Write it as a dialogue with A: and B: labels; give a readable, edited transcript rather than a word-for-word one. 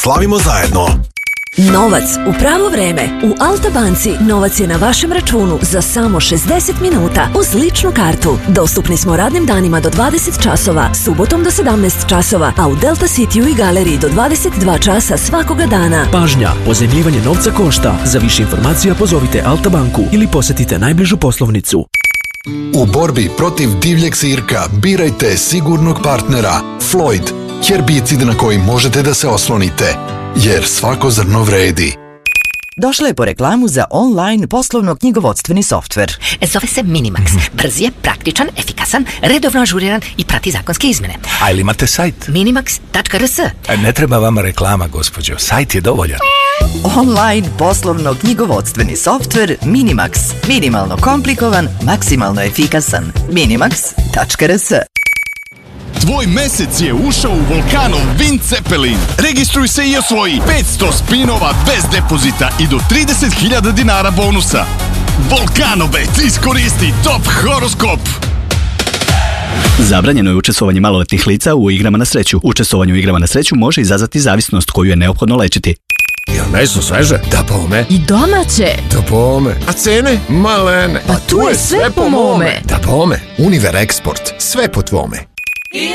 A: slavimo zajedno.
B: Novac u pravo vreme. U Alta banci novac je na vašem računu za samo 60 minuta uz ličnu kartu. Dostupni smo radnim danima do 20 časova, subotom do 17 časova, a u Delta Cityu i galeriji do 22 časa svakoga dana.
C: Pažnja, pozajmljivanje novca košta. Za više informacija pozovite Alta banku ili posjetite najbližu poslovnicu.
D: U borbi protiv divljeg sirka birajte sigurnog partnera Floyd, herbicid na koji možete da se oslonite, jer svako zrno vredi.
E: Došla je po reklamu za online poslovno-knjigovodstveni softver.
F: Zove se Minimax. Brz je, praktičan, efikasan, redovno ažuriran i prati zakonske izmene.
G: A ili imate sajt?
F: Minimax.rs.
G: Ne treba vama reklama, gospođo. Sajt je dovoljan.
E: Online poslovno-knjigovodstveni softver Minimax. Minimalno komplikovan, maksimalno efikasan. Minimax.rs.
H: Tvoj mesec je ušao u Volkanov Wind Zeppelin. Registruj se i osvoji 500 spinova bez depozita i do 30.000 dinara bonusa. Volkanobet, iskoristi top horoskop.
I: Zabranjeno je učestvovanje maloletnih lica u igrama na sreću. Učestvovanje u igrama na sreću može izazvati zavisnost koju je neophodno lečiti.
J: Jel meso sveže? Da bome.
K: I domaće.
J: Da bome. A cene? Malene.
K: Pa tu je sve po mome.
J: Da bome. Univer Export. Sve po tvome.